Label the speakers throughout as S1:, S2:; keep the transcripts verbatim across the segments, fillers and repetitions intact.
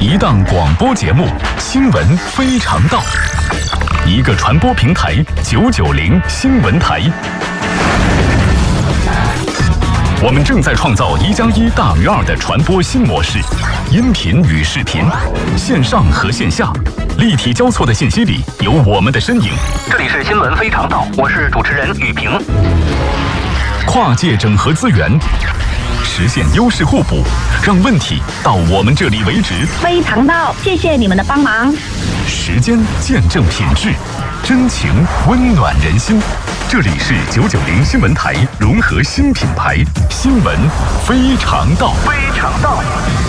S1: 一档广播节目《新闻非常道》，一个传播平台九九零新闻台。我们正在创造一加一大于二的传播新模式，音频与视频，线上和线下，立体交错的信息里有我们的身影。
S2: 这里是新闻非常道，我是主持人雨萍。
S1: 跨界整合资源，实现优势互补，让问题到我们这里为止。
S3: 非常道，谢谢你们的帮忙。
S1: 时间见证品质，真情温暖人心。这里是九九零新闻台融合新品牌，新闻非常道。
S2: 非常道。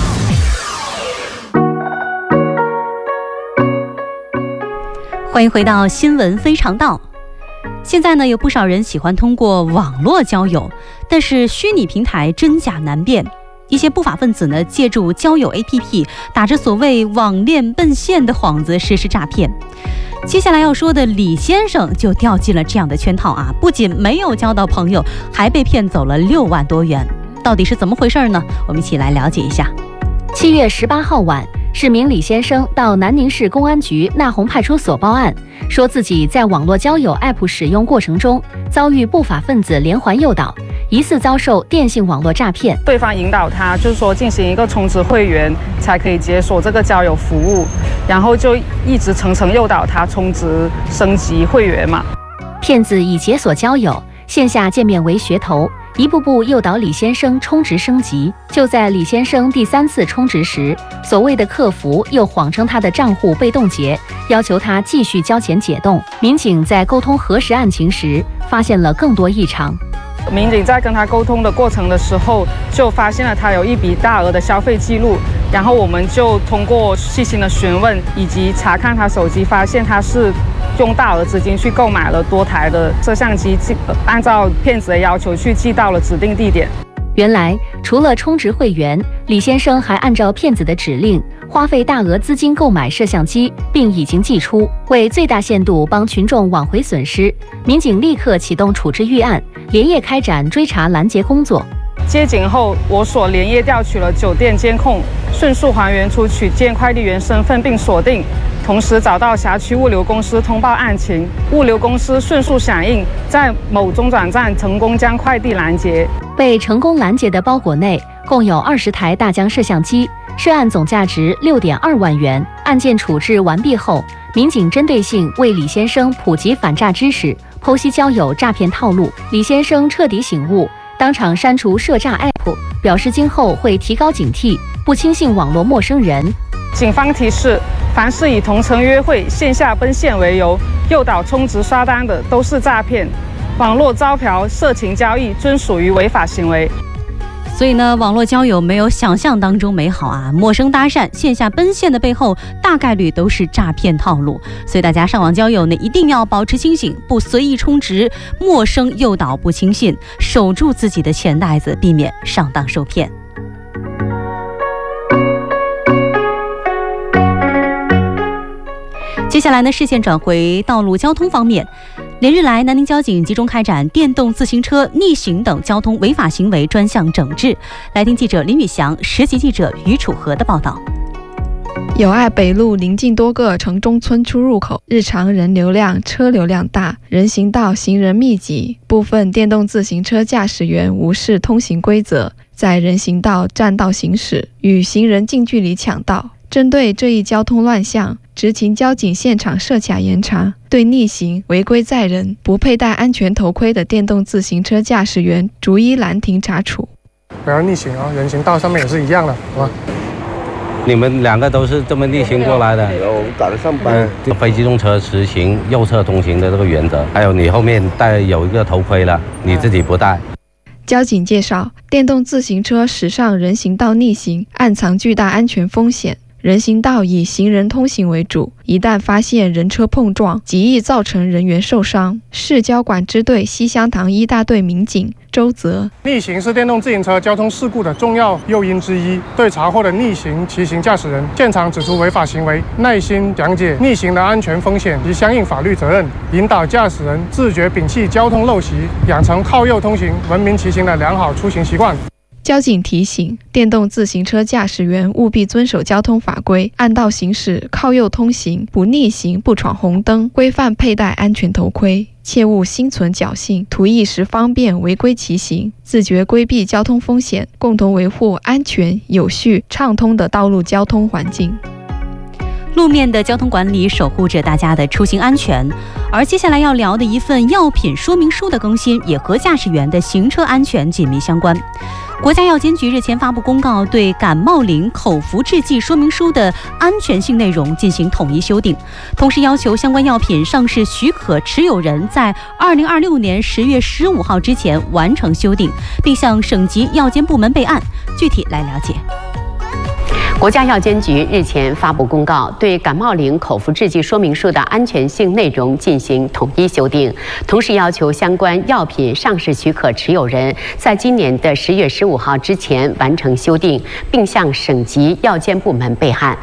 S4: 欢迎回到新闻非常道。现在呢，有不少人喜欢通过网络交友，但是虚拟平台真假难辨。一些不法分子呢，借助交友 A P P， 打着所谓网恋奔现的幌子实施诈骗。接下来要说的李先生就掉进了这样的圈套啊！不仅没有交到朋友，还被骗走了六万多元。到底是怎么回事呢？我们一起来了解一下。
S5: 七月十八号晚，市民李先生到南宁市公安局纳洪派出所报案，说自己在网络交友 A P P 使用过程中遭遇不法分子连环诱导，疑似遭受电信网络诈骗。
S6: 对方引导他，就是说进行一个充值会员才可以解锁这个交友服务，然后就一直层层诱导他充值升级会员嘛。
S5: 骗子以解锁交友、线下见面为噱头，一步步诱导李先生充值升级。就在李先生第三次充值时，所谓的客服又谎称他的账户被冻结，要求他继续交钱解冻。民警在沟通核实案情时，发现了更多异常。
S6: 民警在跟他沟通的过程的时候，就发现了他有一笔大额的消费记录，然后我们就通过细心的询问以及查看他手机，发现他是用大额资金去购买了多台的摄像机，按照骗子的要求去寄到了指定地点。
S5: 原来，除了充值会员，李先生还按照骗子的指令，花费大额资金购买摄像机，并已经寄出。为最大限度帮群众挽回损失，民警立刻启动处置预案，连夜开展追查拦截工作。
S6: 接警后，我所连夜调取了酒店监控，迅速还原出取件快递员身份并锁定，同时找到辖区物流公司通报案情，物流公司迅速响应，在某中转站成功将快递拦截。
S5: 被成功拦截的包裹内共有二十台大疆摄像机，涉案总价值六点二万元。案件处置完毕后，民警针对性为李先生普及反诈知识，剖析交友诈骗套路。李先生彻底醒悟，当场删除涉诈 A P P， 表示今后会提高警惕，不轻信网络陌生人。
S6: 警方提示，凡是以同城约会、线下奔现为由诱导充值刷单的，都是诈骗。网络招嫖、色情交易均属于违法行为。
S4: 所以呢，网络交友没有想象当中美好啊！陌生搭讪、线下奔现的背后，大概率都是诈骗套路。所以大家上网交友呢，一定要保持清醒，不随意充值，陌生诱导不轻信，守住自己的钱袋子，避免上当受骗。接下来呢，视线转回道路交通方面。连日来，南宁交警集中开展电动自行车逆行等交通违法行为专项整治。来听记者林宇翔、实习记者于楚河的报道。
S7: 友爱北路临近多个城中村出入口，日常人流量、车流量大，人行道行人密集，部分电动自行车驾驶员无视通行规则，在人行道占道行驶，与行人近距离抢道。针对这一交通乱象，执勤交警现场设卡严查，对逆行、违规载人、不佩戴安全头盔的电动自行车驾驶员逐一拦停查处。
S8: 不要逆行啊，人行道上面也是一样的，好吧？
S9: 你们两个都是这么逆行过来的？
S10: 有，我们赶着上班。
S9: 嗯、非机动车实行右侧通行的这个原则，还有你后面戴有一个头盔了，你自己不戴。
S7: 交警介绍，电动自行车驶上人行道逆行，暗藏巨大安全风险。人行道以行人通行为主，一旦发现人车碰撞，极易造成人员受伤。市交管支队西乡塘一大队民警周泽：
S8: 逆行是电动自行车交通事故的重要诱因之一。对查获的逆行骑行驾驶人，现场指出违法行为，耐心讲解逆行的安全风险及相应法律责任，引导驾驶人自觉摒弃交通陋习，养成靠右通行、文明骑行的良好出行习惯。
S7: 交警提醒电动自行车驾驶员务必遵守交通法规，按道行驶，靠右通行，不逆行，不闯红灯，规范佩戴安全头盔，切勿心存侥幸，图一时方便违规骑行，自觉规避交通风险，共同维护安全、有序、畅通的道路交通环境。
S4: 路面的交通管理守护着大家的出行安全，而接下来要聊的一份药品说明书的更新，也和驾驶员的行车安全紧密相关。国家药监局日前发布公告，对感冒灵口服制剂说明书的安全性内容进行统一修订，同时要求相关药品上市许可持有人在二零二六年十月十五号之前完成修订，并向省级药监部门备案。具体来了解。
S10: 国家药监局日前发布公告，对感冒灵口服制剂说明书的安全性内容进行统一修订，同时要求相关药品上市许可持有人在今年的十月十五号之前完成修订，并向省级药监部门备案。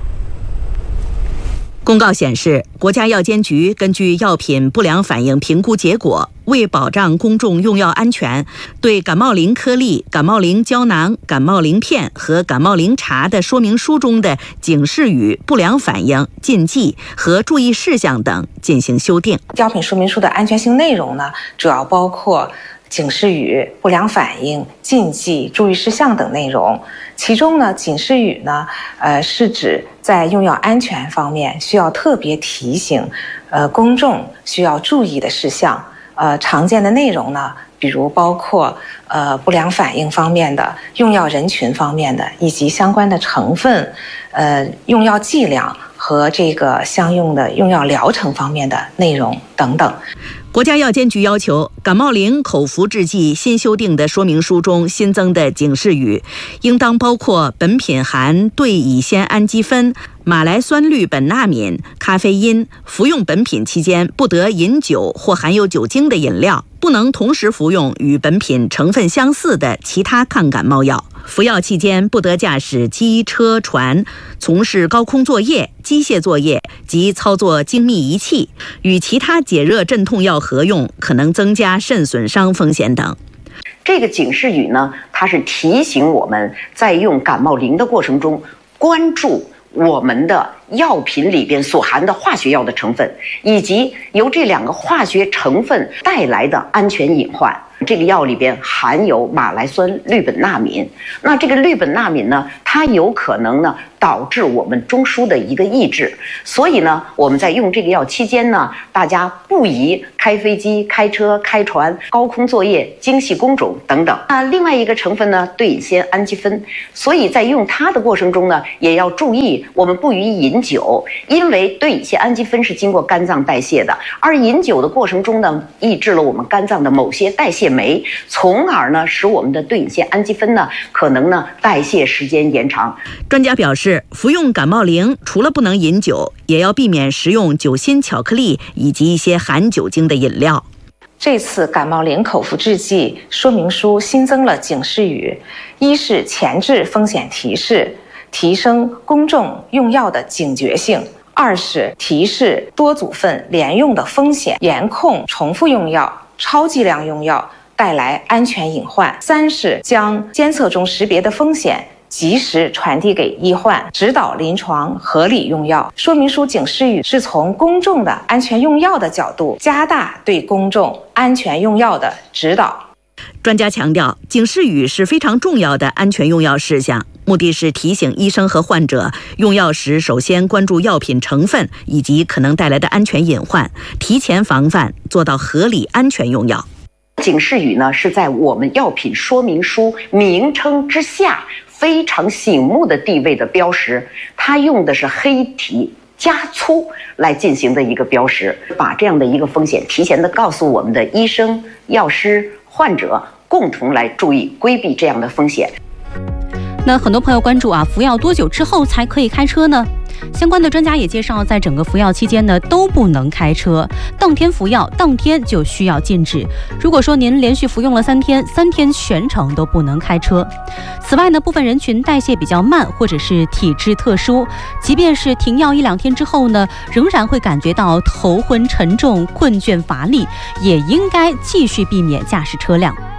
S11: 公告显示，国家药监局根据药品不良反应评估结果，为保障公众用药安全，对感冒灵颗粒、感冒灵胶囊、感冒灵片和感冒灵茶的说明书中的警示语、不良反应、禁忌和注意事项等进行修订。
S12: 药品说明书的安全性内容呢，主要包括警示语、不良反应、禁忌、注意事项等内容。其中呢，警示语呢，呃，是指在用药安全方面需要特别提醒，呃，公众需要注意的事项。呃，常见的内容呢，比如包括呃不良反应方面的、用药人群方面的，以及相关的成分、呃用药剂量和这个相应的用药疗程方面的内容等等。
S11: 国家药监局要求，感冒灵口服制剂新修订的说明书中新增的警示语，应当包括本品含对乙酰氨基酚、马来酸氯苯那敏、咖啡因，服用本品期间不得饮酒或含有酒精的饮料，不能同时服用与本品成分相似的其他抗感冒药。服药期间不得驾驶机车船，从事高空作业、机械作业及操作精密仪器，与其他解热镇痛药合用，可能增加肾损伤风险等。
S13: 这个警示语呢，它是提醒我们在用感冒灵的过程中，关注我们的药品里边所含的化学药的成分，以及由这两个化学成分带来的安全隐患。这个药里边含有马来酸氯苯那敏，那这个氯苯那敏呢，它有可能呢导致我们中枢的一个抑制，所以呢，我们在用这个药期间呢，大家不宜开飞机、开车、开船、高空作业、精细工种等等。那另外一个成分呢，对乙酰氨基酚，所以在用它的过程中呢，也要注意我们不宜饮酒，因为对乙酰氨基酚是经过肝脏代谢的，而饮酒的过程中呢，抑制了我们肝脏的某些代谢酶，从而呢使我们的对乙酰氨基酚呢可能呢代谢时间延长。
S11: 专家表示，服用感冒灵除了不能饮酒，也要避免食用酒心巧克力以及一些含酒精的饮料。
S12: 这次感冒灵口服制剂说明书新增了警示语，一是前置风险提示，提升公众用药的警觉性；二是提示多组分连用的风险，严控重复用药、超剂量用药带来安全隐患；三是将监测中识别的风险及时传递给医患，指导临床合理用药。说明书警示语是从公众的安全用药的角度，加大对公众安全用药的指导。
S11: 专家强调，警示语是非常重要的安全用药事项，目的是提醒医生和患者用药时首先关注药品成分以及可能带来的安全隐患，提前防范，做到合理安全用药。
S13: 警示语呢，是在我们药品说明书名称之下非常醒目的地位的标识，它用的是黑体加粗来进行的一个标识，把这样的一个风险提前的告诉我们的医生、药师、患者，共同来注意规避这样的风险。
S4: 那很多朋友关注啊，服药多久之后才可以开车呢？相关的专家也介绍，在整个服药期间呢，都不能开车，当天服药，当天就需要禁止。如果说您连续服用了三天，三天全程都不能开车。此外呢，部分人群代谢比较慢，或者是体质特殊，即便是停药一两天之后呢，仍然会感觉到头昏沉重、困倦乏力，也应该继续避免驾驶车辆。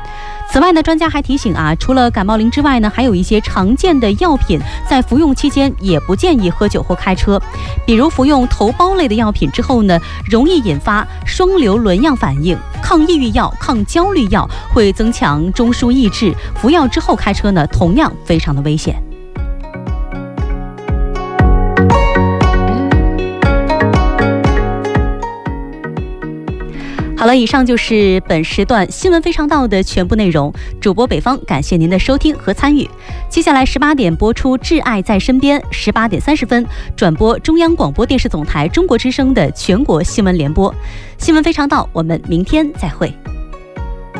S4: 此外呢，专家还提醒啊，除了感冒灵之外呢，还有一些常见的药品在服用期间也不建议喝酒或开车。比如服用头孢类的药品之后呢，容易引发双硫仑样反应。抗抑郁药、抗焦虑药会增强中枢抑制，服药之后开车呢，同样非常的危险。好了，以上就是本时段新闻非常道的全部内容。主播北方感谢您的收听和参与。接下来十八点播出《挚爱在身边》，十八点三十分转播中央广播电视总台中国之声的全国新闻联播。新闻非常道，我们明天再会。